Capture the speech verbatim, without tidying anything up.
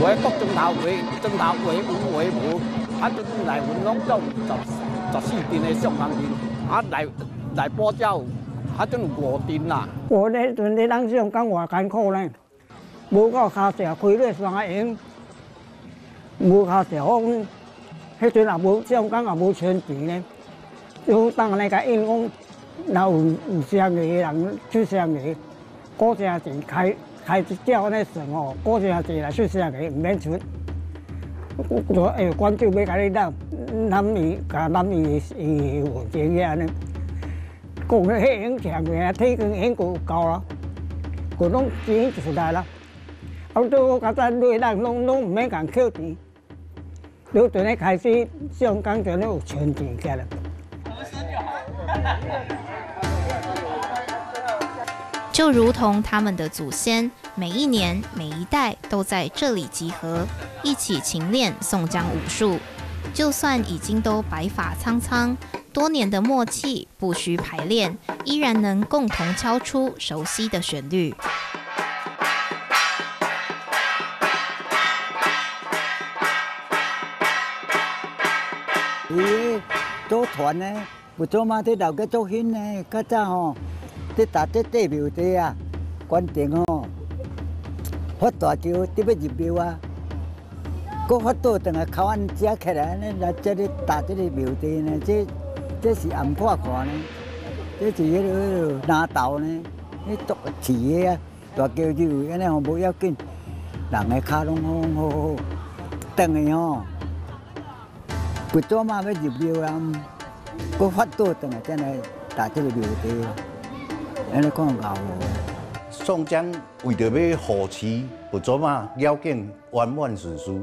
个各种头围，种头围有围无，啊，阵来分拢总十十四吨的上行人，啊来来补照，啊阵有五吨啦。 我那阵咧当上讲偌艰苦呢，无靠骹石开咧山营，无靠石方，迄阵也无上讲也无存钱呢，就当那个因讲，若有有啥个人出啥个，过啥钱开开一条那算哦，过啥钱来出啥个唔免出。我诶，官就要甲你当，男伊甲男伊伊有钱个安尼。讲迄影像个体育影就够啦，就拢钱出来啦。啊，到我甲咱内人拢拢唔免共扣钱，就从咧开始上工就咧有存钱起来。 就如同他们的祖先，每一年每一代都在这里集合，一起勤练宋江武术。就算已经都白发苍苍，多年的默契不需排练，依然能共同敲出熟悉的旋律。 伊组团呢，有做嘛伫留个作兴呢，较早吼，伫搭伫地庙底啊，关顶吼，发大招伫要入庙啊。 搁发倒等下口岸食起来呢，来这里搭这个庙地呢，这这是暗看看呢，这是迄个拿豆呢，迄竹饲的啊，大叫就安尼吼无要紧，人的脚拢好好好，等下吼，规早嘛要入庙啊，搁发倒等下再来搭这个庙地，安尼看牛。 宋江为着要护持佛祖嘛，了境圆满顺遂。